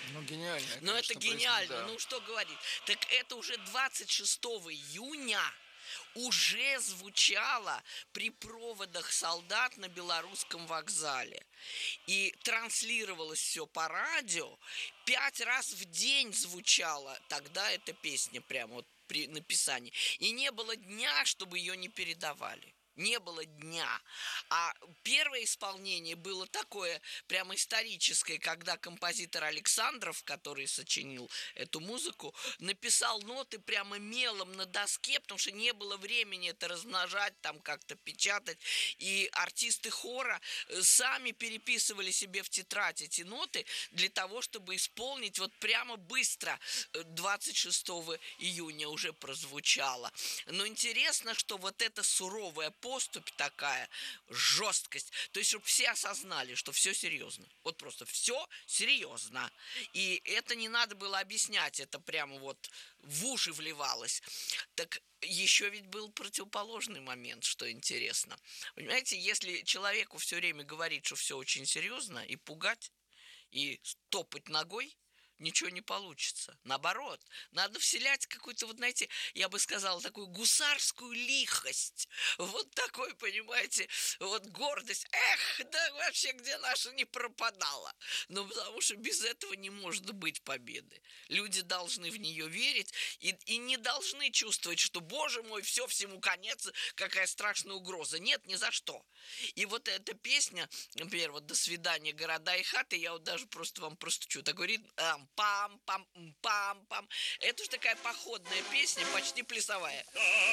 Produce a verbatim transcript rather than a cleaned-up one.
Ну, гениальная, Но это конечно, произв гениально, да. ну что говорить. Так это уже двадцать шестого июня уже звучало при проводах солдат на Белорусском вокзале. И транслировалось все по радио. Пять раз в день звучала тогда эта песня прямо вот при написании. И не было дня, чтобы ее не передавали. Не было дня. А первое исполнение было такое прямо историческое, когда композитор Александров, который сочинил эту музыку, написал ноты прямо мелом на доске, потому что не было времени это размножать, там как-то печатать. И артисты хора э, сами переписывали себе в тетрадь эти ноты для того, чтобы исполнить вот прямо быстро. Э, двадцать шестого июня уже прозвучало. Но интересно, что вот эта суровая поступь такая, жесткость, то есть, чтобы все осознали, что все серьезно. Вот просто все серьезно. И это не надо было объяснять, это прямо вот в уши вливалось. Так еще ведь был противоположный момент, что интересно. Понимаете, если человеку все время говорить, что все очень серьезно, и пугать, и топать ногой, ничего не получится. Наоборот, надо вселять какую-то, вот знаете, я бы сказала, такую гусарскую лихость. Вот такой, понимаете, вот гордость. Эх, да вообще где наша не пропадала. Ну, потому что без этого не может быть победы. Люди должны в нее верить и, и не должны чувствовать, что, боже мой, все, всему конец, какая страшная угроза. Нет, ни за что. И вот эта песня, например, вот «До свидания, города и хаты», я вот даже просто вам простучу. Такой ритм, пам-пам, пам-пам. Это же такая походная песня, почти плясовая.